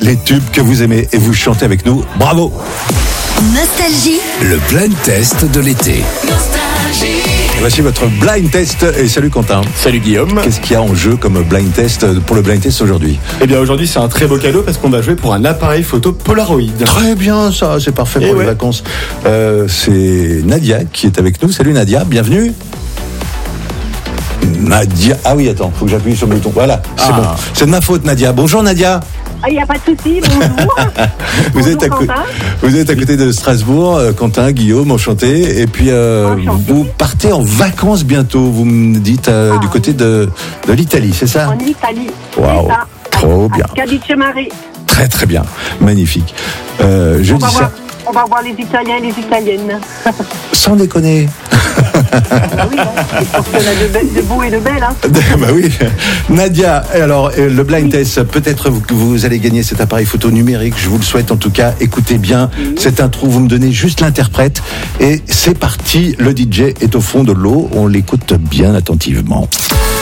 les tubes que vous aimez et vous chantez avec nous. Bravo. Nostalgie. Le blind test de l'été. Voici votre blind test et salut Quentin. Salut Guillaume. Qu'est-ce qu'il y a en jeu comme blind test pour le blind test aujourd'hui? Eh bien aujourd'hui c'est un très beau cadeau parce qu'on va jouer pour un appareil photo Polaroid. Très bien, ça c'est parfait pour les vacances. C'est Nadia qui est avec nous. Salut Nadia, bienvenue. Nadia, ah oui attends, faut que j'appuie sur le bouton. Voilà, c'est bon. C'est de ma faute Nadia. Bonjour Nadia. Il n'y a pas de souci, bonjour. Vous êtes à côté de Strasbourg, Quentin, Guillaume, enchanté. Et puis vous partez en vacances bientôt, vous me dites du côté de l'Italie, c'est ça? En Italie. Waouh, trop bien. Cadice-Marie. Très très bien, magnifique. On va voir les Italiens et les Italiennes. Sans déconner. Oui, parce qu'on a de beaux et de belles. Hein. Bah oui. Nadia, alors le blind test, peut-être que vous allez gagner cet appareil photo numérique, je vous le souhaite en tout cas. Écoutez bien cette intro, vous me donnez juste l'interprète et c'est parti, le DJ est au fond de l'eau, on l'écoute bien attentivement.